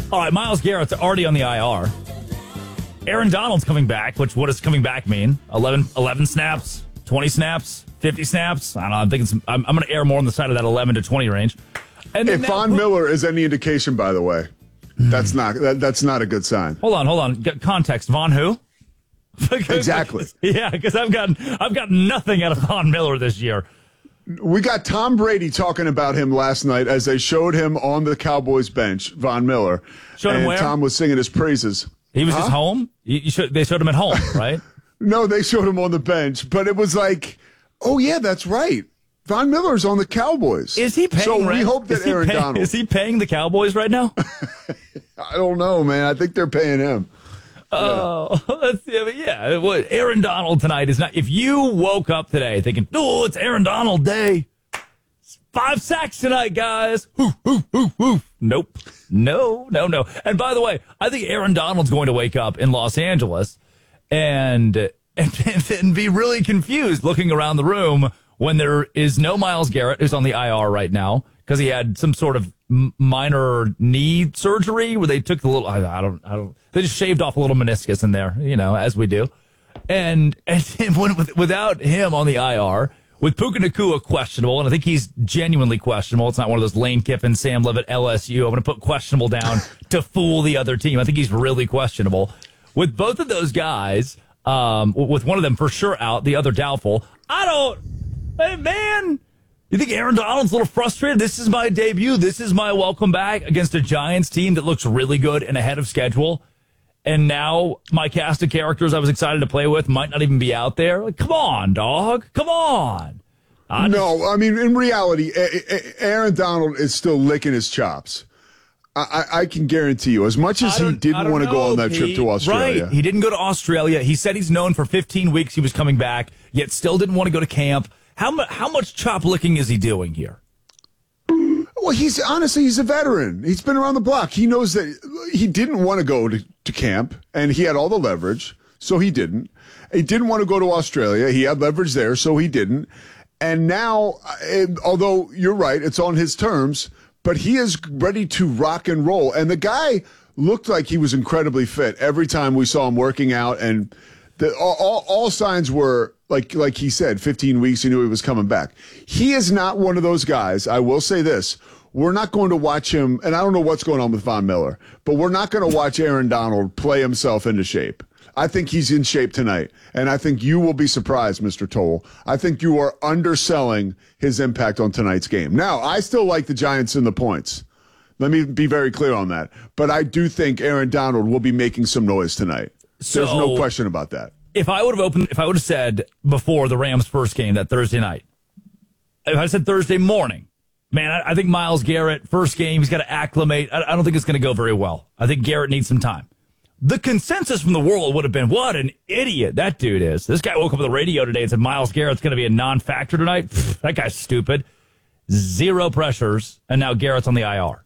All right, Myles Garrett's already on the IR. Aaron Donald's coming back, which what does coming back mean? 11 snaps, 20 snaps, 50 snaps? I don't know. I'm thinking I'm going to err more on the side of that 11 to 20 range. And if Von Miller is any indication, by the way, that's not a good sign. Hold on. Context. Von who? Exactly. Yeah, because I've got nothing out of Von Miller this year. We got Tom Brady talking about him last night as they showed him on the Cowboys bench, Von Miller. Showed him where? Tom was singing his praises. He was just home? They showed him at home, right? No, they showed him on the bench, but it was like, oh, yeah, that's right. Von Miller's on the Cowboys. Is he paying So rent? we hope that Aaron Donald. Is he paying the Cowboys right now? I don't know, man. I think they're paying him. Oh, yeah. Aaron Donald tonight is not. If you woke up today thinking, oh, it's Aaron Donald day, 5 sacks tonight, guys. Nope. No. And by the way, I think Aaron Donald's going to wake up in Los Angeles and be really confused looking around the room when there is no Myles Garrett, who's on the IR right now because he had some sort of minor knee surgery where they took the little, I don't, they just shaved off a little meniscus in there, as we do. And without him on the IR, with Puka Nacua questionable, and I think he's genuinely questionable. It's not one of those Lane Kiffin, Sam Levitt, LSU. I'm going to put questionable down to fool the other team. I think he's really questionable. With both of those guys, with one of them for sure out, the other doubtful, hey, man, you think Aaron Donald's a little frustrated? This is my debut. This is my welcome back against a Giants team that looks really good and ahead of schedule. And now my cast of characters I was excited to play with might not even be out there. Like, come on, dog. Come on. No, I mean, in reality, Aaron Donald is still licking his chops. I can guarantee you, as much as he didn't want to go on that trip to Australia. Right. He didn't go to Australia. He said he's known for 15 weeks he was coming back, yet still didn't want to go to camp. How much chop licking is he doing here? Well, he's a veteran. He's been around the block. He knows that he didn't want to go to camp, and he had all the leverage, so he didn't. He didn't want to go to Australia. He had leverage there, so he didn't. And now, although you're right, it's on his terms, but he is ready to rock and roll. And the guy looked like he was incredibly fit every time we saw him working out, and all signs were, like he said, 15 weeks, he knew he was coming back. He is not one of those guys. I will say this. We're not going to watch him, and I don't know what's going on with Von Miller, but we're not going to watch Aaron Donald play himself into shape. I think he's in shape tonight, and I think you will be surprised, Mr. Toll. I think you are underselling his impact on tonight's game. Now, I still like the Giants in the points. Let me be very clear on that. But I do think Aaron Donald will be making some noise tonight. There's no question about that. If I would have said before the Rams' first game that Thursday night, if I said Thursday morning, man, I think Myles Garrett, first game, he's got to acclimate. I don't think it's going to go very well. I think Garrett needs some time. The consensus from the world would have been, what an idiot that dude is. This guy woke up on the radio today and said Myles Garrett's going to be a non-factor tonight. Pfft, that guy's stupid. Zero pressures, and now Garrett's on the IR.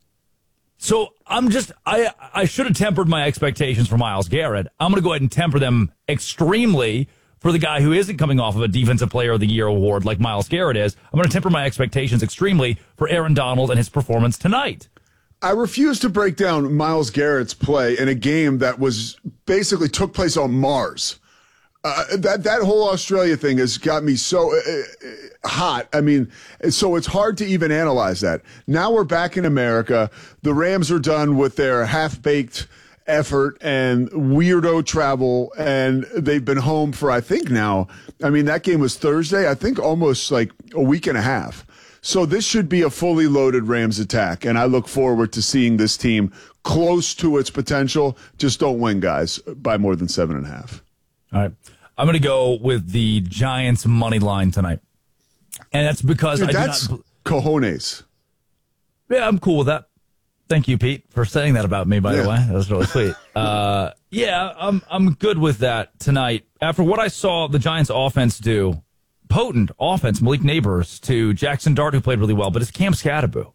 So I should have tempered my expectations for Myles Garrett. I'm going to go ahead and temper them extremely for the guy who isn't coming off of a Defensive Player of the Year award like Myles Garrett is. I'm going to temper my expectations extremely for Aaron Donald and his performance tonight. I refuse to break down Myles Garrett's play in a game that was basically took place on Mars. That whole Australia thing has got me so hot. I mean, so it's hard to even analyze that. Now we're back in America. The Rams are done with their half-baked effort and weirdo travel, and they've been home for, I think now, I mean, that game was Thursday, I think almost like a week and a half. So this should be a fully loaded Rams attack, and I look forward to seeing this team close to its potential. Just don't win, guys, by more than 7.5. All right. I'm going to go with the Giants money line tonight. And that's because that's cojones. Yeah, I'm cool with that. Thank you, Pete, for saying that about me, by the way. That was really sweet. Yeah, I'm good with that tonight. After what I saw the Giants offense do, potent offense, Malik Neighbors to Jackson Dart, who played really well, but it's Cam Skattebo.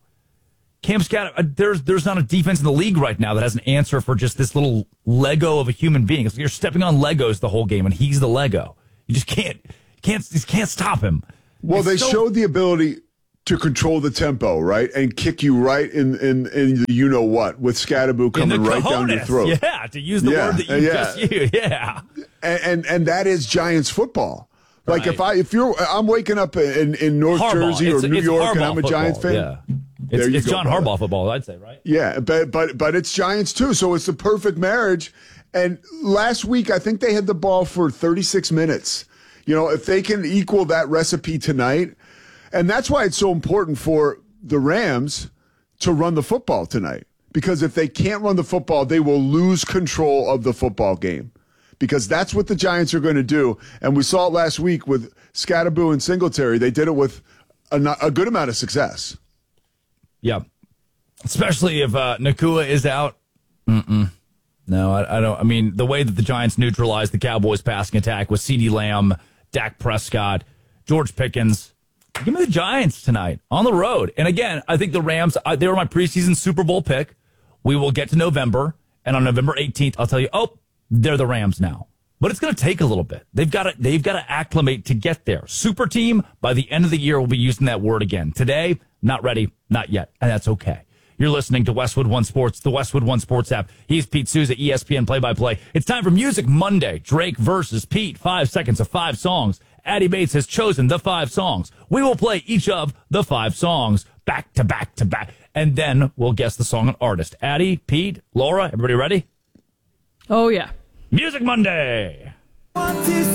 There's not a defense in the league right now that has an answer for just this little Lego of a human being. It's like you're stepping on Legos the whole game, and he's the Lego. You just can't stop him. Well, they showed the ability to control the tempo, right, and kick you right in the you know what, with Scadaboo coming right down your throat. Yeah, to use the word that you just used. Yeah, and that is Giants football. Like if I'm waking up in North Jersey or New York, and I'm a Giants fan. Yeah. It's John Harbaugh football, I'd say, right? Yeah, but it's Giants too, so it's the perfect marriage. And last week, I think they had the ball for 36 minutes. If they can equal that recipe tonight, and that's why it's so important for the Rams to run the football tonight. Because if they can't run the football, they will lose control of the football game. Because that's what the Giants are going to do. And we saw it last week with Scadaboo and Singletary. They did it with a good amount of success. Yeah. Especially if Nakua is out. No, I don't. I mean, the way that the Giants neutralized the Cowboys' passing attack with CeeDee Lamb, Dak Prescott, George Pickens. Give me the Giants tonight on the road. And again, I think the Rams, they were my preseason Super Bowl pick. We will get to November. And on November 18th, I'll tell you, they're the Rams now. But it's going to take a little bit. They've got to acclimate to get there. Super team, by the end of the year, we'll be using that word again. Today, not ready, not yet. And that's okay. You're listening to Westwood One Sports, the Westwood One Sports app. He's Pete Souza, ESPN play-by-play. It's time for Music Monday. Drake versus Pete. 5 seconds of 5 songs. Addie Bates has chosen the 5 songs. We will play each of the 5 songs back to back to back. And then we'll guess the song and artist. Addie, Pete, Laura, everybody ready? Oh, yeah. Music Monday. 1, 2,